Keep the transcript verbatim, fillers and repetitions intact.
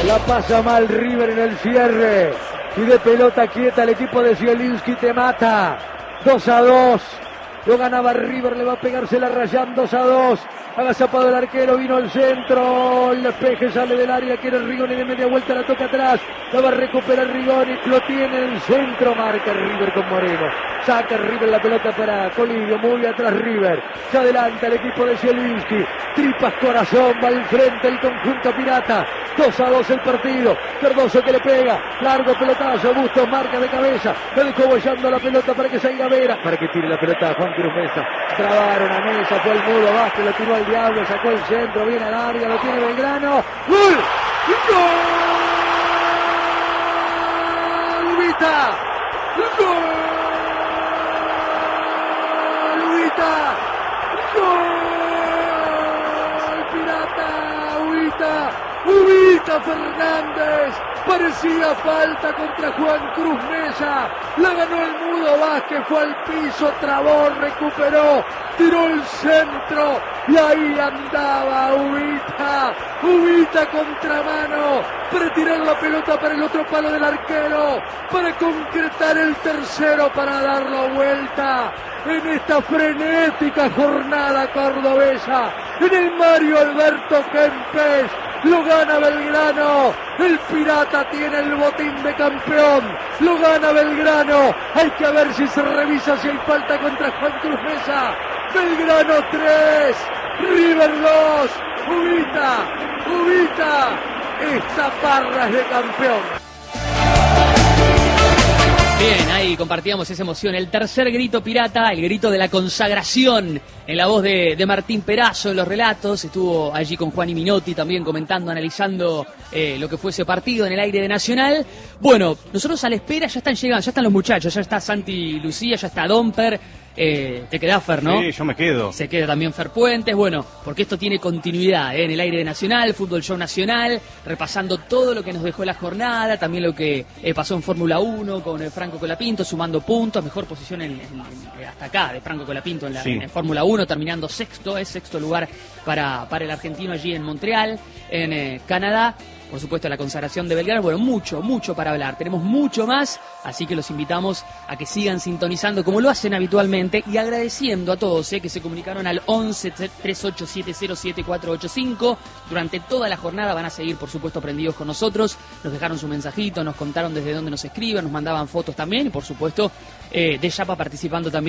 La pasa mal River en el cierre. Y de pelota quieta el equipo de Zielinski te mata. dos a dos. Lo ganaba River, le va a pegarse la Rayán, dos a dos. Agazapado el arquero, vino al centro. El despeje sale del área, quiere Rigoni de media vuelta, la toca atrás. La va a recuperar Rigoni, lo tiene en el centro. Marca River con Moreno. Saca River la pelota para Colidio, muy atrás River. Se adelanta el equipo de Zielinski. Tripas corazón, va al frente el conjunto pirata. dos a dos el partido. Cardoso que le pega. Largo pelotazo. Bustos marca de cabeza. Le dejó bollando la pelota para que salga Vera. Para que tire la pelota a Juan Cruz Mesa. Trabaron a Mesa. Fue el mudo Vázquez. Lo tiró al diablo. Sacó el centro. Viene al área. Lo tiene Belgrano. ¡Gol! ¡Gol! ¡Ubita! ¡Gol! ¡Ubita! ¡Gol! ¡Pirata! ¡Ubita! Ubita Fernández, parecía falta contra Juan Cruz Mesa, la ganó el mudo Vázquez, fue al piso, trabó, recuperó, tiró el centro y ahí andaba Ubita, Ubita contramano, para tirar la pelota para el otro palo del arquero, para concretar el tercero, para dar la vuelta en esta frenética jornada cordobesa, en el Mario Alberto Kempes. Lo gana Belgrano, el Pirata tiene el botín de campeón, lo gana Belgrano, hay que ver si se revisa si hay falta contra Juan Cruz Mesa. Belgrano tres, River dos, Ubita, Ubita, esta parra es de campeón. Bien, ahí compartíamos esa emoción, el tercer grito pirata, el grito de la consagración, en la voz de, de Martín Perazo en los relatos, estuvo allí con Juan y Minotti también comentando, analizando eh, lo que fue ese partido en el aire de Nacional. Bueno, nosotros a la espera ya están llegando, ya están los muchachos, ya está Santi Lucía, ya está Domper. Eh, te quedás, Fer, ¿no? Sí, yo me quedo. Se queda también Fer Puentes, bueno, porque esto tiene continuidad ¿eh? en el aire de Nacional, Fútbol Show Nacional, repasando todo lo que nos dejó la jornada, también lo que eh, pasó en Fórmula uno con eh, Franco Colapinto, sumando puntos, mejor posición en, en, hasta acá de Franco Colapinto en, la, sí. en, en Fórmula uno, terminando sexto, es sexto lugar para, para el argentino allí en Montreal, en eh, Canadá. Por supuesto, la consagración de Belgrano. Bueno, mucho, mucho para hablar. Tenemos mucho más, así que los invitamos a que sigan sintonizando como lo hacen habitualmente y agradeciendo a todos eh, que se comunicaron al once, treinta y ocho setenta, siete cuatro ocho cinco. Durante toda la jornada van a seguir, por supuesto, prendidos con nosotros. Nos dejaron su mensajito, nos contaron desde dónde nos escriben, nos mandaban fotos también y, por supuesto, eh, de Yapa participando también